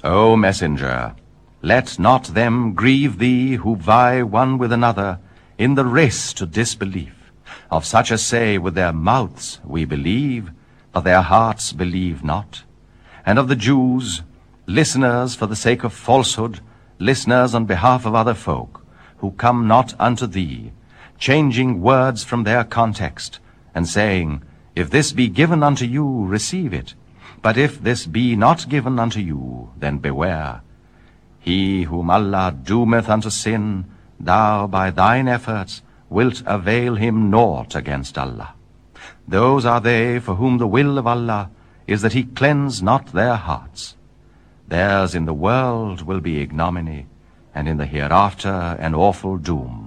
O messenger, let not them grieve thee who vie one with another in the race to disbelief, of such as say with their mouths, We believe, but their hearts believe not. And of the Jews, listeners for the sake of falsehood, listeners on behalf of other folk, who come not unto thee, changing words from their context, and saying, If this be given unto you, receive it. But if this be not given unto you, then beware. He whom Allah doometh unto sin, thou by thine efforts wilt avail him naught against Allah. Those are they for whom the will of Allah is that he cleanse not their hearts. Theirs in the world will be ignominy, and in the hereafter an awful doom.